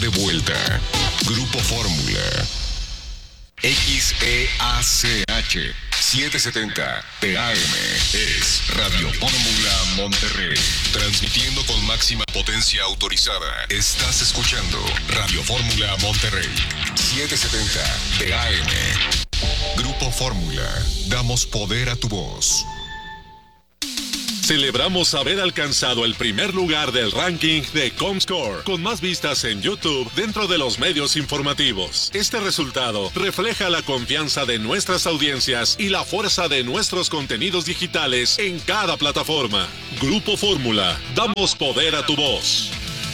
de vuelta. Grupo Fórmula. XEACH 770 TAM es Radio Fórmula Monterrey. Transmitiendo con máxima potencia autorizada. Estás escuchando Radio Fórmula Monterrey 770 TAM. Grupo Fórmula. Damos poder a tu voz. Celebramos haber alcanzado el primer lugar del ranking de Comscore, con más vistas en YouTube dentro de los medios informativos. Este resultado refleja la confianza de nuestras audiencias y la fuerza de nuestros contenidos digitales en cada plataforma. Grupo Fórmula, damos poder a tu voz.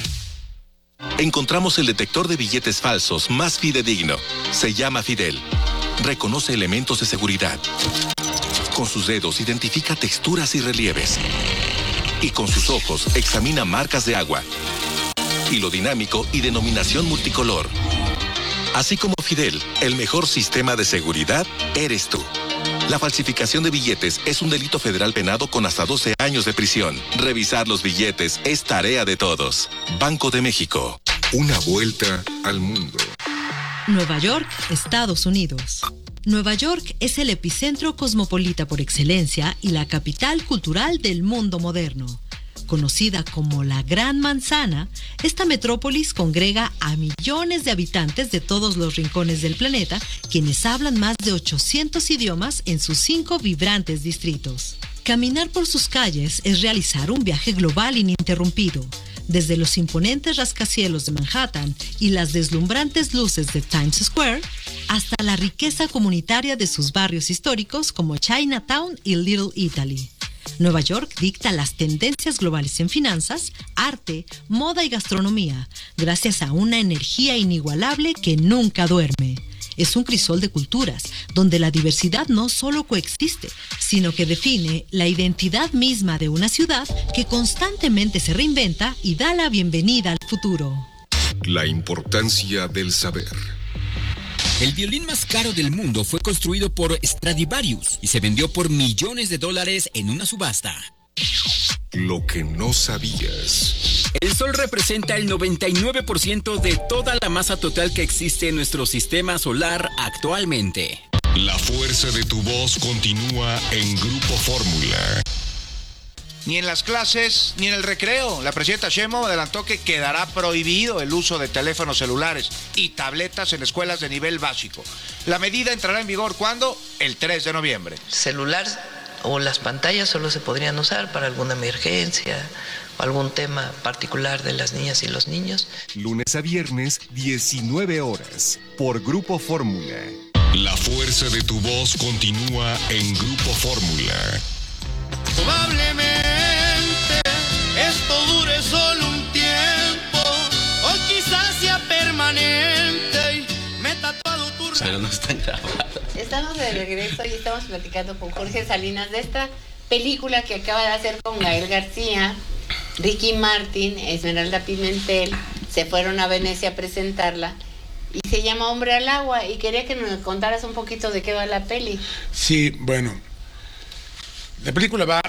Encontramos el detector de billetes falsos más fidedigno. Se llama Fidel. Reconoce elementos de seguridad. Con sus dedos identifica texturas y relieves. Y con sus ojos examina marcas de agua. Hilo dinámico y denominación multicolor. Así como Fidel, el mejor sistema de seguridad eres tú. La falsificación de billetes es un delito federal penado con hasta 12 años de prisión. Revisar los billetes es tarea de todos. Banco de México. Una vuelta al mundo. Nueva York, Estados Unidos. Nueva York es el epicentro cosmopolita por excelencia y la capital cultural del mundo moderno. Conocida como la Gran Manzana, esta metrópolis congrega a millones de habitantes de todos los rincones del planeta, quienes hablan más de 800 idiomas en sus 5 vibrantes distritos. Caminar por sus calles es realizar un viaje global ininterrumpido. Desde los imponentes rascacielos de Manhattan y las deslumbrantes luces de Times Square, hasta la riqueza comunitaria de sus barrios históricos como Chinatown y Little Italy. Nueva York dicta las tendencias globales en finanzas, arte, moda y gastronomía, gracias a una energía inigualable que nunca duerme. Es un crisol de culturas, donde la diversidad no solo coexiste, sino que define la identidad misma de una ciudad que constantemente se reinventa y da la bienvenida al futuro. La importancia del saber. El violín más caro del mundo fue construido por Stradivarius y se vendió por millones de dólares en una subasta. Lo que no sabías. El Sol representa el 99% de toda la masa total que existe en nuestro sistema solar actualmente. La fuerza de tu voz continúa en Grupo Fórmula. Ni en las clases ni en el recreo. La presidenta Sheinbaum adelantó que quedará prohibido el uso de teléfonos celulares y tabletas en escuelas de nivel básico. La medida entrará en vigor, ¿cuándo? El 3 de noviembre. Celular o las pantallas solo se podrían usar para alguna emergencia o algún tema particular de las niñas y los niños. Lunes a viernes, 19 horas, por Grupo Fórmula. La fuerza de tu voz continúa en Grupo Fórmula. Probablemente esto dure solo un tiempo, o quizás sea permanente. Me he tatuado tu... Pero no están grabados. Estamos de regreso y estamos platicando con Jorge Salinas de esta película que acaba de hacer con Gael García, Ricky Martin, Esmeralda Pimentel. Se fueron a Venecia a presentarla y se llama Hombre al Agua, y quería que nos contaras un poquito de qué va la peli. Sí, bueno, la película va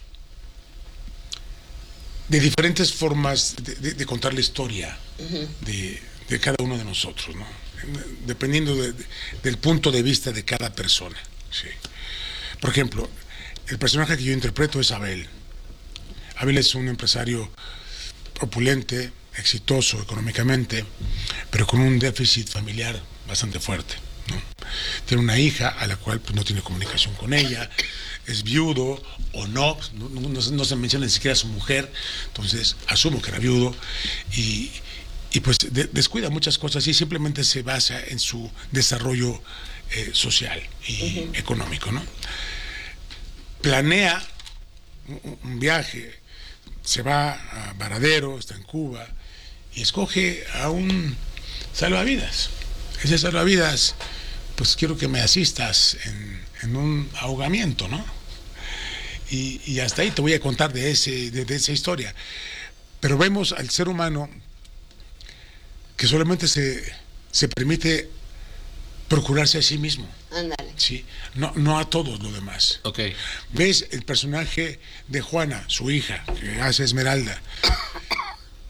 de diferentes formas de contar la historia de cada uno de nosotros, ¿no? Dependiendo del punto de vista de cada persona. Sí. Por ejemplo, el personaje que yo interpreto es Abel. Abel es un empresario opulente, exitoso económicamente, pero con un déficit familiar bastante fuerte, ¿no? Tiene una hija a la cual pues, no tiene comunicación con ella, es viudo o no se menciona ni siquiera a su mujer, entonces asumo que era viudo y pues descuida muchas cosas y simplemente se basa en su desarrollo social y económico, ¿no? Planea un viaje, se va a Varadero, está en Cuba, y escoge a un salvavidas. Ese salvavidas, pues quiero que me asistas en un ahogamiento, ¿no? Y hasta ahí te voy a contar de esa historia. Pero vemos al ser humano que solamente se permite procurarse a sí mismo. Ándale. Sí, no a todos los demás. Okay. ¿Ves el personaje de Juana, su hija, que hace Esmeralda?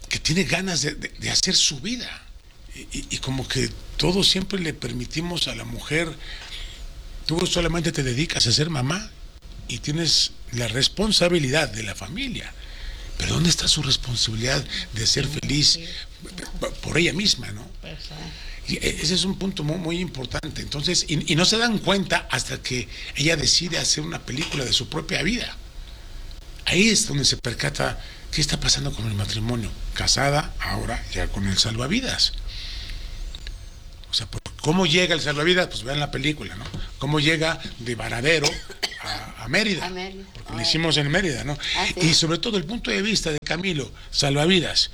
que tiene ganas de hacer su vida. Y como que todos siempre le permitimos a la mujer, tú solamente te dedicas a ser mamá y tienes la responsabilidad de la familia. Pero ¿dónde está su responsabilidad de ser feliz por ella misma, no? Y ese es un punto muy, muy importante. Entonces, y no se dan cuenta hasta que ella decide hacer una película de su propia vida. Ahí es donde se percata qué está pasando con el matrimonio. Casada, ahora ya con el salvavidas. O sea, ¿cómo llega el salvavidas? Pues vean la película, ¿no? ¿Cómo llega de Varadero a Mérida? Porque lo hicimos en Mérida, ¿no? Sí. Y sobre todo el punto de vista de Camilo, salvavidas.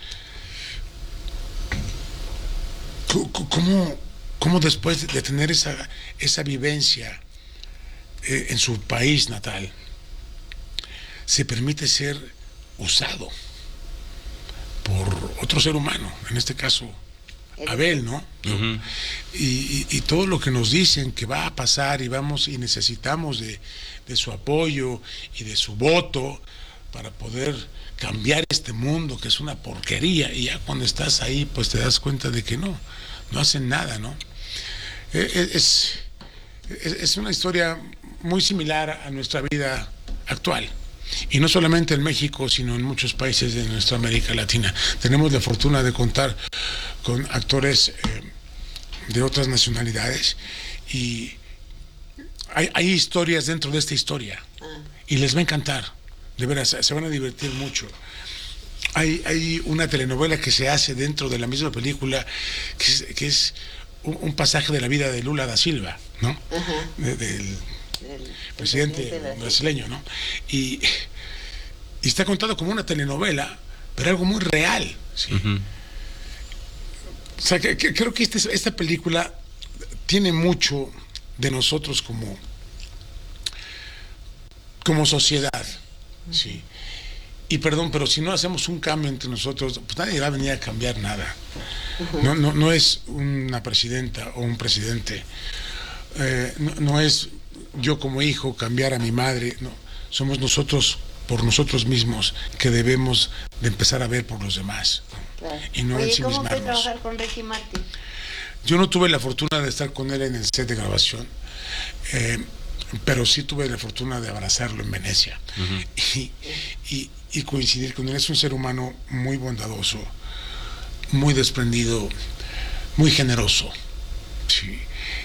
¿Cómo después de tener esa vivencia en su país natal, se permite ser usado por otro ser humano, en este caso Abel, ¿no? Uh-huh. Y todo lo que nos dicen que va a pasar y necesitamos de su apoyo y de su voto para poder cambiar este mundo que es una porquería, y ya cuando estás ahí pues te das cuenta de que no hacen nada, ¿no? Es una historia muy similar a nuestra vida actual. Y no solamente en México, sino en muchos países de nuestra América Latina. Tenemos la fortuna de contar con actores de otras nacionalidades y hay historias dentro de esta historia y les va a encantar, de veras, se van a divertir mucho. Hay una telenovela que se hace dentro de la misma película que es un pasaje de la vida de Lula da Silva, ¿no? Uh-huh. Del presidente brasileño, ¿no? Y está contado como una telenovela, pero algo muy real, ¿sí? Uh-huh. O sea, creo que esta película tiene mucho de nosotros como sociedad, ¿sí? Y perdón, pero si no hacemos un cambio entre nosotros, pues nadie va a venir a cambiar nada. Uh-huh. No es una presidenta o un presidente, no es yo como hijo cambiar a mi madre, no, somos nosotros por nosotros mismos que debemos de empezar a ver por los demás, ¿no? Claro. Y no ensimismarnos. ¿Cómo fue trabajar con Ricky Martin? Yo no tuve la fortuna de estar con él en el set de grabación, pero sí tuve la fortuna de abrazarlo en Venecia. Uh-huh. y coincidir con él. Es un ser humano muy bondadoso, muy desprendido, muy generoso, sí.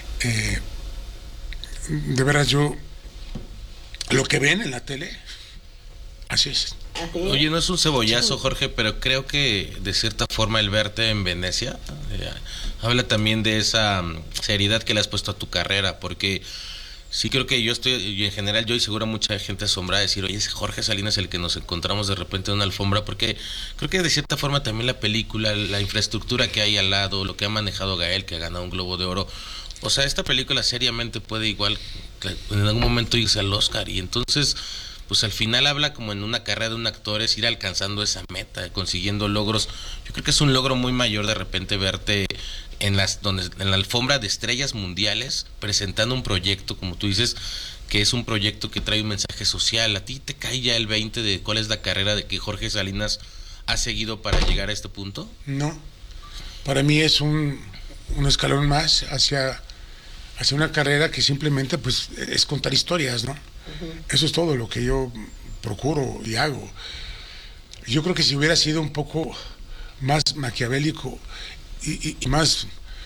De veras, yo lo que ven en la tele, así es. Oye, no es un cebollazo, Jorge, pero creo que de cierta forma el verte en Venecia habla también de esa seriedad que le has puesto a tu carrera, porque sí creo que y en general yo y seguro mucha gente asombrada de decir, oye, ese Jorge Salinas el que nos encontramos de repente en una alfombra, porque creo que de cierta forma también la película, la infraestructura que hay al lado, lo que ha manejado Gael, que ha ganado un Globo de Oro, o sea, esta película seriamente puede igual en algún momento irse al Oscar, y entonces pues al final habla como en una carrera de un actor, es ir alcanzando esa meta, consiguiendo logros. Yo creo que es un logro muy mayor de repente verte en la alfombra de estrellas mundiales presentando un proyecto, como tú dices, que es un proyecto que trae un mensaje social. ¿A ti te cae ya el 20 de cuál es la carrera de que Jorge Salinas ha seguido para llegar a este punto? No, para mí es un escalón más hacia una carrera que simplemente pues es contar historias, ¿no? Uh-huh. Eso es todo lo que yo procuro y hago. Yo creo que si hubiera sido un poco más maquiavélico y más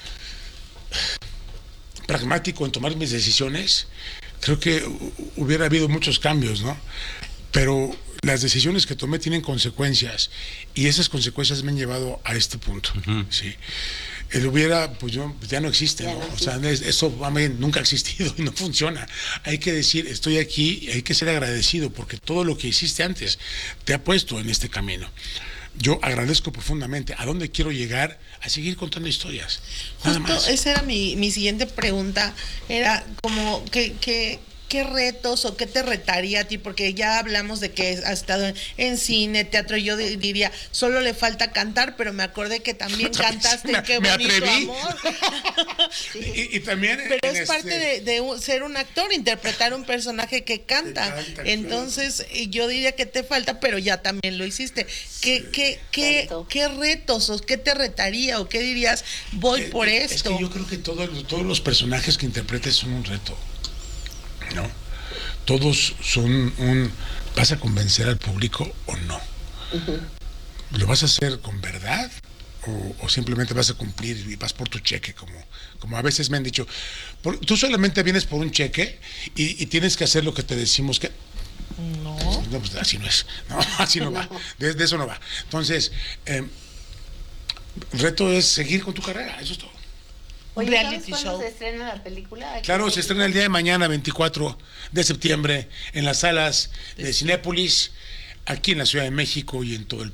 pragmático en tomar mis decisiones, creo que hubiera habido muchos cambios, ¿no? Pero las decisiones que tomé tienen consecuencias y esas consecuencias me han llevado a este punto, uh-huh. Sí. El hubiera, pues ya no existe, ¿no? O sea, eso nunca ha existido y no funciona. Hay que decir, estoy aquí y hay que ser agradecido porque todo lo que hiciste antes te ha puesto en este camino. Yo agradezco profundamente. ¿A dónde quiero llegar? A seguir contando historias. Nada más. Esa era mi siguiente pregunta. Era como, ¿qué qué retos o qué te retaría a ti? Porque ya hablamos de que has estado en cine, teatro, yo diría, solo le falta cantar, pero me acordé que también cantaste Qué bonito amor. Y también... Pero es parte de ser un actor, interpretar un personaje que canta. Entonces, yo diría que te falta, pero ya también lo hiciste. ¿Qué retos o qué te retaría o qué dirías, voy por esto? Es que yo creo que todos los personajes que interpretes son un reto, ¿no? Todos son ¿vas a convencer al público o no? ¿Lo vas a hacer con verdad? O simplemente vas a cumplir y vas por tu cheque, como a veces me han dicho, tú solamente vienes por un cheque y tienes que hacer lo que te decimos que... No, pues así no es, no, así no va, de eso no va. Entonces, el reto es seguir con tu carrera, eso es todo. Oye, ¿sabes cuándo se estrena la película? Claro, se estrena el día de mañana, 24 de septiembre, en las salas de Cinépolis, aquí en la Ciudad de México y en todo el